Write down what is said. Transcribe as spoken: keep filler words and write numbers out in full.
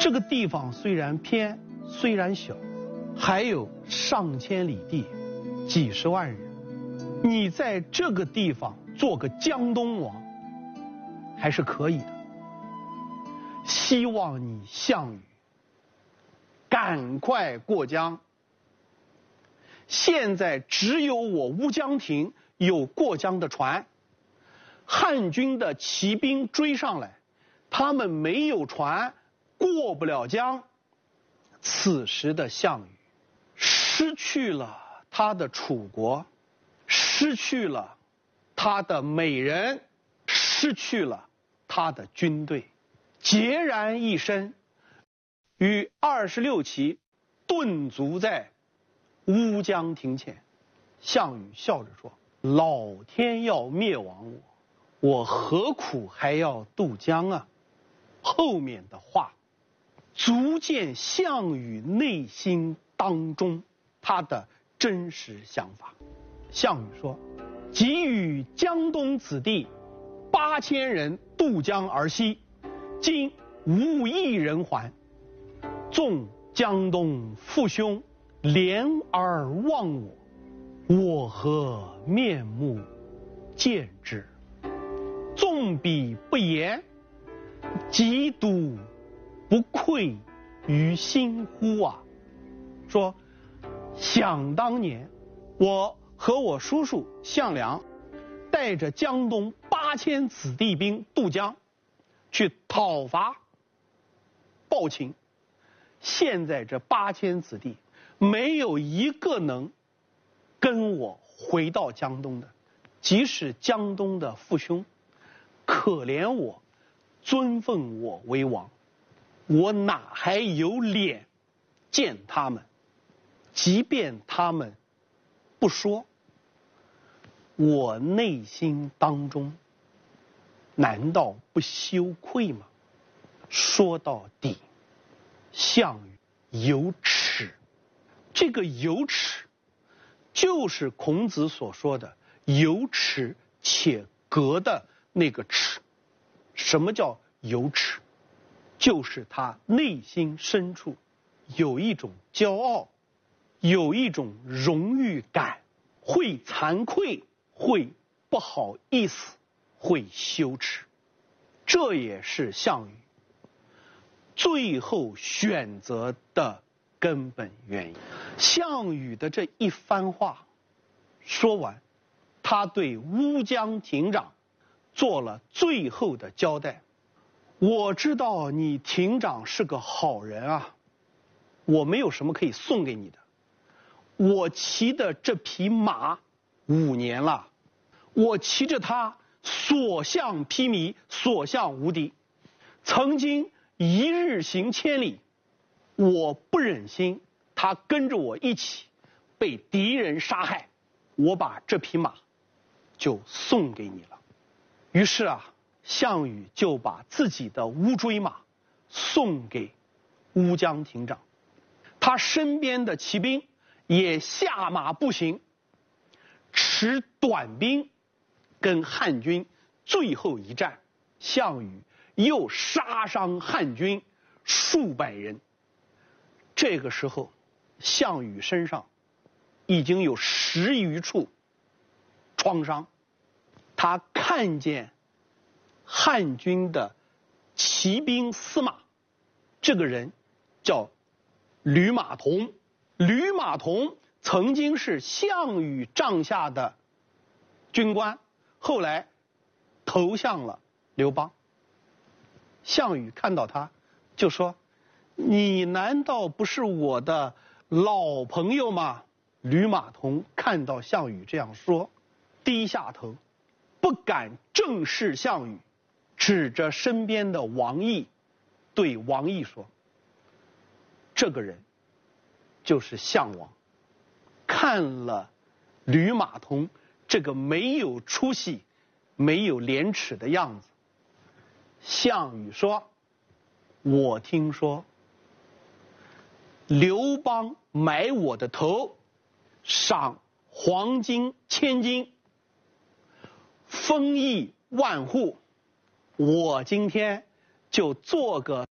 这个地方虽然偏，虽然小，还有上千里地，几十万人。你在这个地方做个江东王，还是可以的。希望你项羽赶快过江。现在只有我乌江亭有过江的船，汉军的骑兵追上来，他们没有船，过不了江。此时的项羽失去了他的楚国，失去了他的美人，失去了他的军队，孑然一身，与二十六骑顿足在乌江亭前。项羽笑着说：老天要灭亡我，我何苦还要渡江啊？后面的话足见项羽内心当中他的真实想法。项羽说：给予江东子弟八千人渡江而西，今无一人还。纵江东父兄怜而忘我，我何面目见之？纵彼不言，极笃不愧于心乎啊！说想当年，我和我叔叔项梁带着江东八千子弟兵渡江，去讨伐暴秦。现在这八千子弟没有一个能跟我回到江东的，即使江东的父兄可怜我，尊奉我为王，我哪还有脸见他们？即便他们不说，我内心当中难道不羞愧吗？说到底，项羽有耻。这个有耻就是孔子所说的有耻且格的那个耻。什么叫有耻？就是他内心深处有一种骄傲，有一种荣誉感，会惭愧，会不好意思，会羞耻。这也是项羽最后选择的根本原因。项羽的这一番话说完，他对乌江亭长做了最后的交代。我知道你亭长是个好人啊，我没有什么可以送给你的。我骑的这匹马五年了，我骑着它所向披靡，所向无敌，曾经一日行千里，我不忍心他跟着我一起被敌人杀害，我把这匹马就送给你了。于是啊，项羽就把自己的乌骓马送给乌江亭长，他身边的骑兵也下马步行，持短兵跟汉军最后一战。项羽又杀伤汉军数百人。这个时候，项羽身上已经有十余处创伤。他看见汉军的骑兵司马，这个人叫吕马童。吕马童曾经是项羽帐下的军官，后来投向了刘邦。项羽看到他就说：你难道不是我的老朋友吗？吕马童看到项羽这样说，低下头，不敢正视项羽，指着身边的王毅，对王毅说：这个人就是项王。看了吕马童这个没有出息、没有廉耻的样子，项羽说：我听说刘邦买我的头，赏黄金千斤，封邑万户，我今天就做个